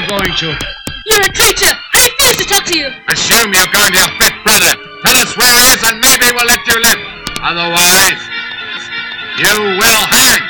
going to? You're a traitor! I refuse to talk to you! Assume you're going to your fifth brother. Tell us where he is and maybe we'll let you live. Otherwise, you will hang.